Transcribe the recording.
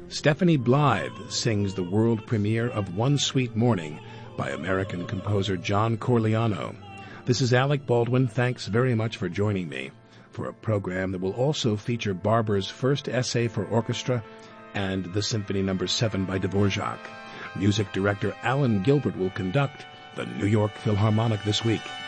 Stephanie Blythe sings the world premiere of One Sweet Morning by American composer John Corigliano. This is Alec Baldwin. Thanks very much for joining me for a program that will also feature Barber's first essay for orchestra and the Symphony No. 7 by Dvorak. Music director Alan Gilbert will conduct the New York Philharmonic this week.